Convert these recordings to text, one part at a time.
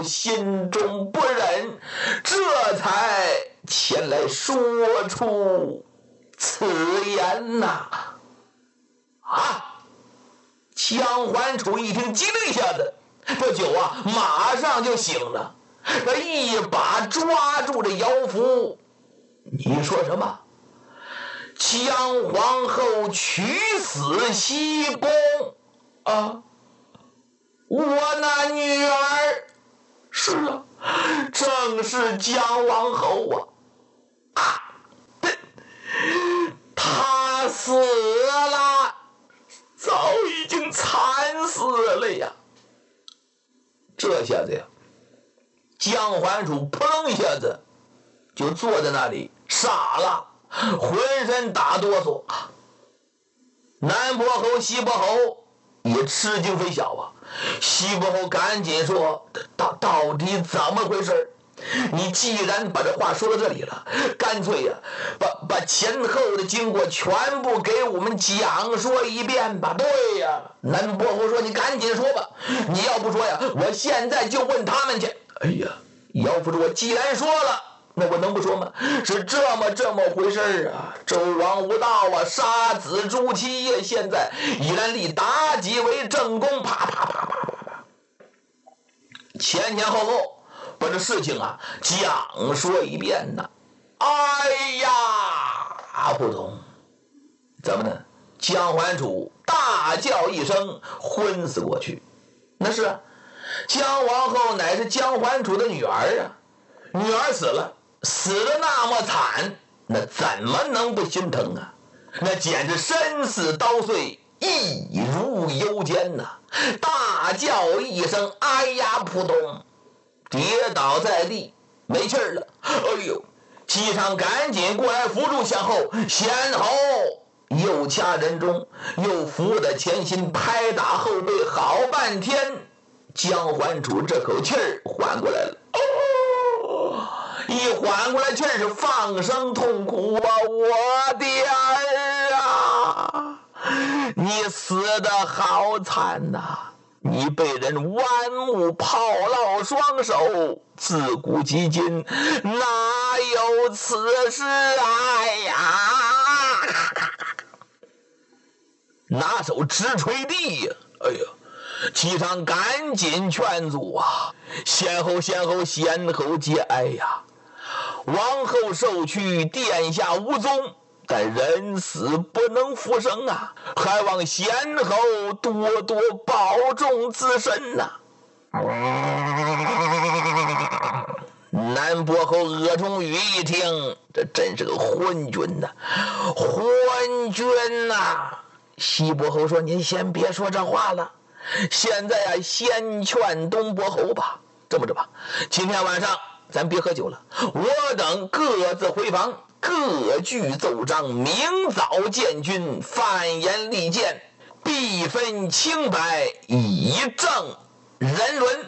心中不忍，这才前来说出此言呐。江环楚一听，激灵一下子，这酒啊马上就醒了，他一把抓住这姚福。你说什么？江皇后娶死西宫啊？我那女儿，是啊，正是江王后她死了，早已经惨死了呀。这下子呀，江环楚扑棱一下子就坐在那里傻了，浑身打哆嗦。南伯侯西伯侯也吃惊非小啊。西伯侯赶紧说，到底怎么回事？你既然把这话说到这里了，干脆呀，把前后的经过全部给我们讲说一遍吧。对呀，南伯侯说，你赶紧说吧，你要不说呀，我现在就问他们去。哎呀，姚福说，我既然说了，那我能不说吗？是这么回事啊！周王无道啊，杀子诛妻呀！现在依然立妲己为正宫，啪啪啪啪啪啪，前前后后把这事情啊讲说一遍呢。哎呀，不懂，怎么呢？江环楚大叫一声，昏死过去。那是啊，江王后乃是江环楚的女儿啊，女儿死了。死得那么惨，那怎么能不心疼啊？那简直身似刀碎，意如幽煎呐！大叫一声，哎呀，扑通，跌倒在地，没气儿了。哎呦，姬昌赶紧过来扶住向后，先后又掐人中，又扶在前心，拍打后背，好半天，江环楚这口气儿缓过来了。一缓过来气是放声痛哭啊！我的儿啊，你死得好惨呐！你被人剜目炮烙双手，自古及今哪有此事？哎呀，拿手直捶地呀！哎呀，姬昌赶紧劝阻啊，先后节哀呀！王后受去，殿下无踪，但人死不能复生啊！还望先后多多保重自身呐！南伯侯鄂中宇一听，这真是个昏君呐！昏君呐！西伯侯说：“您先别说这话了，现在啊，先劝东伯侯吧。这么着吧，今天晚上咱别喝酒了，我等各自回房，各具奏章，明早见君，犯言利剑，必分清白，以正人伦。”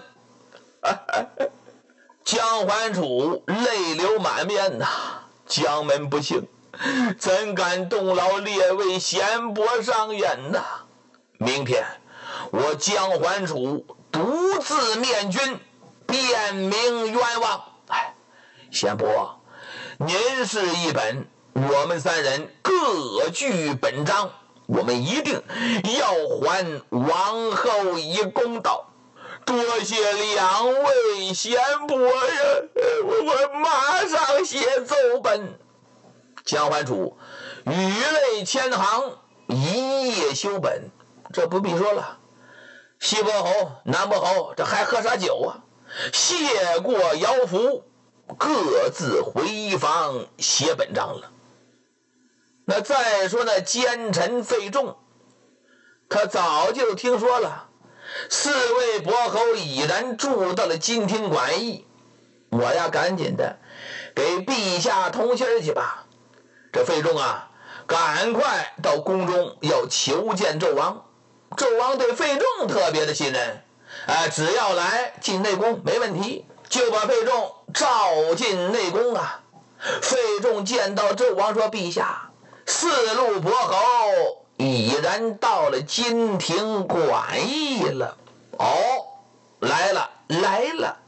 江环楚泪流满面呐，江门不幸，怎敢动劳列位贤伯上言呐？明天我江环楚独自面君，辩明冤枉。贤伯，您是一本，我们三人各具本章，我们一定要还王后一公道。多谢两位贤伯呀，我马上写奏本。江环楚语泪千行，一夜修本。这不必说了，西伯侯、南伯侯这还喝啥酒啊？谢过姚福，各自回房写本章了。那再说那奸臣费仲，他早就听说了四位伯侯已然住到了金庭馆驿，我呀赶紧的给陛下通信去吧。这费仲啊，赶快到宫中要求见纣王。纣王对费仲特别的信任，只要来进内宫没问题，就把费仲召进内宫啊。费仲见到纣王说：“陛下，四路伯侯已然到了金庭馆驿了。”哦，来了。